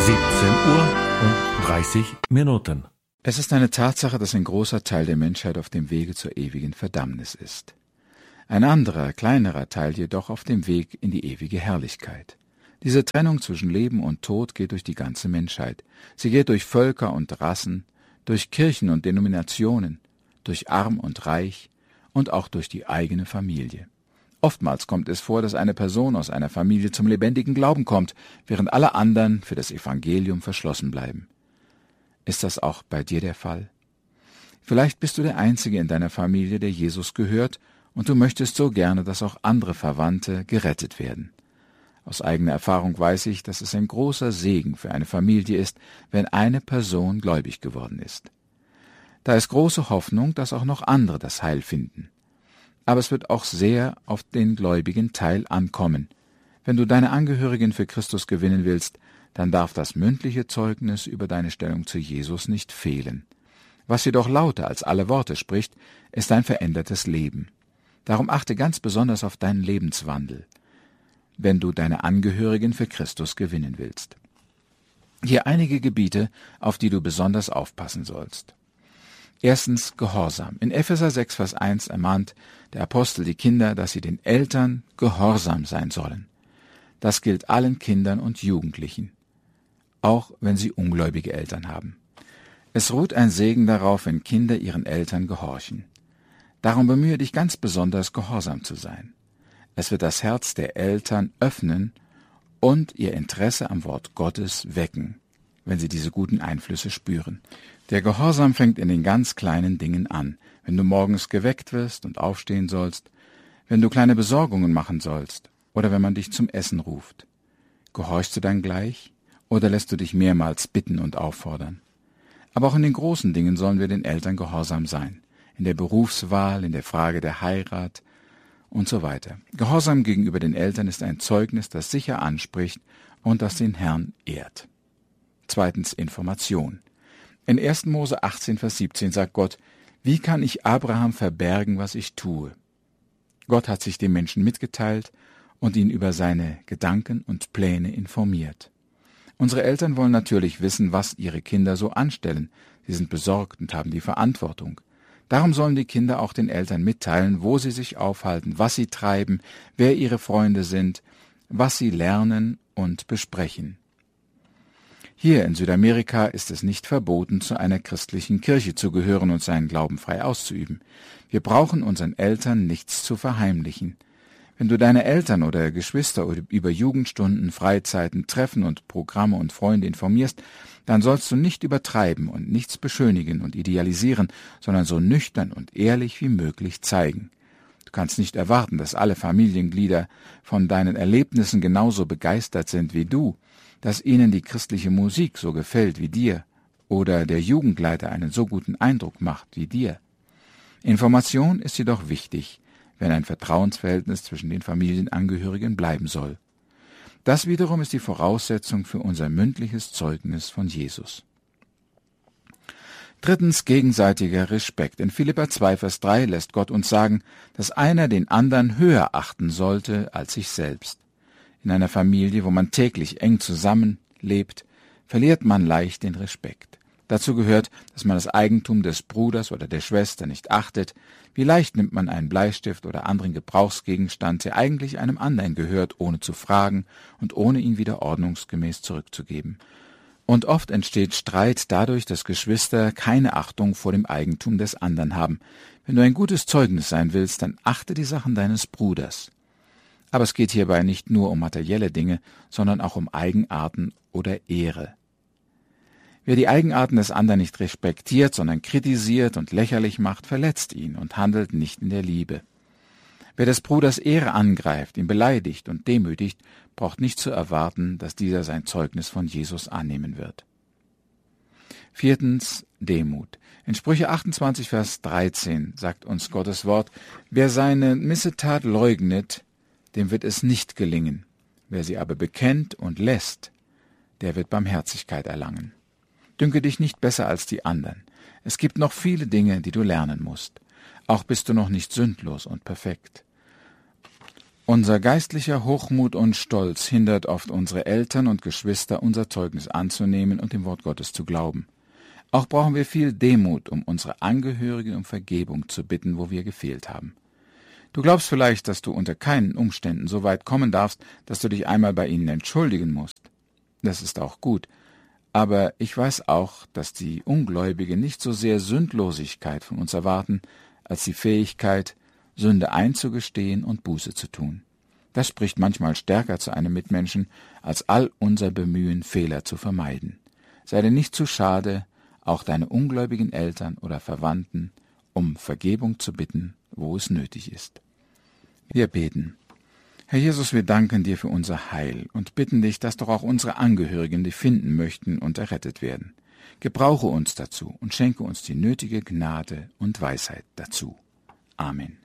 17:30. Es ist eine Tatsache, dass ein großer Teil der Menschheit auf dem Wege zur ewigen Verdammnis ist. Ein anderer, kleinerer Teil jedoch auf dem Weg in die ewige Herrlichkeit. Diese Trennung zwischen Leben und Tod geht durch die ganze Menschheit. Sie geht durch Völker und Rassen, durch Kirchen und Denominationen, durch Arm und Reich und auch durch die eigene Familie. Oftmals kommt es vor, dass eine Person aus einer Familie zum lebendigen Glauben kommt, während alle anderen für das Evangelium verschlossen bleiben. Ist das auch bei dir der Fall? Vielleicht bist du der Einzige in deiner Familie, der Jesus gehört, und du möchtest so gerne, dass auch andere Verwandte gerettet werden. Aus eigener Erfahrung weiß ich, dass es ein großer Segen für eine Familie ist, wenn eine Person gläubig geworden ist. Da ist große Hoffnung, dass auch noch andere das Heil finden. Aber es wird auch sehr auf den gläubigen Teil ankommen. Wenn du deine Angehörigen für Christus gewinnen willst, dann darf das mündliche Zeugnis über deine Stellung zu Jesus nicht fehlen. Was jedoch lauter als alle Worte spricht, ist ein verändertes Leben. Darum achte ganz besonders auf deinen Lebenswandel, wenn du deine Angehörigen für Christus gewinnen willst. Hier einige Gebiete, auf die du besonders aufpassen sollst. Erstens Gehorsam. In Epheser 6, Vers 1 ermahnt der Apostel die Kinder, dass sie den Eltern gehorsam sein sollen. Das gilt allen Kindern und Jugendlichen, auch wenn sie ungläubige Eltern haben. Es ruht ein Segen darauf, wenn Kinder ihren Eltern gehorchen. Darum bemühe dich ganz besonders, gehorsam zu sein. Es wird das Herz der Eltern öffnen und ihr Interesse am Wort Gottes wecken, wenn sie diese guten Einflüsse spüren. Der Gehorsam fängt in den ganz kleinen Dingen an, wenn du morgens geweckt wirst und aufstehen sollst, wenn du kleine Besorgungen machen sollst oder wenn man dich zum Essen ruft. Gehorchst du dann gleich oder lässt du dich mehrmals bitten und auffordern? Aber auch in den großen Dingen sollen wir den Eltern gehorsam sein, in der Berufswahl, in der Frage der Heirat und so weiter. Gehorsam gegenüber den Eltern ist ein Zeugnis, das sicher anspricht und das den Herrn ehrt. Zweitens Information. In 1. Mose 18, Vers 17 sagt Gott: Wie kann ich Abraham verbergen, was ich tue? Gott hat sich dem Menschen mitgeteilt und ihn über seine Gedanken und Pläne informiert. Unsere Eltern wollen natürlich wissen, was ihre Kinder so anstellen. Sie sind besorgt und haben die Verantwortung. Darum sollen die Kinder auch den Eltern mitteilen, wo sie sich aufhalten, was sie treiben, wer ihre Freunde sind, was sie lernen und besprechen. Hier in Südamerika ist es nicht verboten, zu einer christlichen Kirche zu gehören und seinen Glauben frei auszuüben. Wir brauchen unseren Eltern nichts zu verheimlichen. Wenn du deine Eltern oder Geschwister über Jugendstunden, Freizeiten, Treffen und Programme und Freunde informierst, dann sollst du nicht übertreiben und nichts beschönigen und idealisieren, sondern so nüchtern und ehrlich wie möglich zeigen. Du kannst nicht erwarten, dass alle Familienglieder von deinen Erlebnissen genauso begeistert sind wie du, dass ihnen die christliche Musik so gefällt wie dir oder der Jugendleiter einen so guten Eindruck macht wie dir. Information ist jedoch wichtig, wenn ein Vertrauensverhältnis zwischen den Familienangehörigen bleiben soll. Das wiederum ist die Voraussetzung für unser mündliches Zeugnis von Jesus. Drittens gegenseitiger Respekt. In Philipper 2, Vers 3 lässt Gott uns sagen, dass einer den anderen höher achten sollte als sich selbst. In einer Familie, wo man täglich eng zusammenlebt, verliert man leicht den Respekt. Dazu gehört, dass man das Eigentum des Bruders oder der Schwester nicht achtet. Wie leicht nimmt man einen Bleistift oder anderen Gebrauchsgegenstand, der eigentlich einem anderen gehört, ohne zu fragen und ohne ihn wieder ordnungsgemäß zurückzugeben. Und oft entsteht Streit dadurch, dass Geschwister keine Achtung vor dem Eigentum des anderen haben. Wenn du ein gutes Zeugnis sein willst, dann achte die Sachen deines Bruders. Aber es geht hierbei nicht nur um materielle Dinge, sondern auch um Eigenarten oder Ehre. Wer die Eigenarten des anderen nicht respektiert, sondern kritisiert und lächerlich macht, verletzt ihn und handelt nicht in der Liebe. Wer des Bruders Ehre angreift, ihn beleidigt und demütigt, braucht nicht zu erwarten, dass dieser sein Zeugnis von Jesus annehmen wird. Viertens, Demut. In Sprüche 28, Vers 13 sagt uns Gottes Wort: Wer seine Missetat leugnet, dem wird es nicht gelingen. Wer sie aber bekennt und lässt, der wird Barmherzigkeit erlangen. Dünke dich nicht besser als die anderen. Es gibt noch viele Dinge, die du lernen musst. Auch bist du noch nicht sündlos und perfekt. Unser geistlicher Hochmut und Stolz hindert oft unsere Eltern und Geschwister, unser Zeugnis anzunehmen und dem Wort Gottes zu glauben. Auch brauchen wir viel Demut, um unsere Angehörigen um Vergebung zu bitten, wo wir gefehlt haben. Du glaubst vielleicht, dass du unter keinen Umständen so weit kommen darfst, dass du dich einmal bei ihnen entschuldigen musst. Das ist auch gut. Aber ich weiß auch, dass die Ungläubigen nicht so sehr Sündlosigkeit von uns erwarten, als die Fähigkeit, Sünde einzugestehen und Buße zu tun. Das spricht manchmal stärker zu einem Mitmenschen, als all unser Bemühen, Fehler zu vermeiden. Sei dir nicht zu schade, auch deine ungläubigen Eltern oder Verwandten um Vergebung zu bitten, wo es nötig ist. Wir beten. Herr Jesus, wir danken dir für unser Heil und bitten dich, dass doch auch unsere Angehörigen dich finden möchten und errettet werden. Gebrauche uns dazu und schenke uns die nötige Gnade und Weisheit dazu. Amen.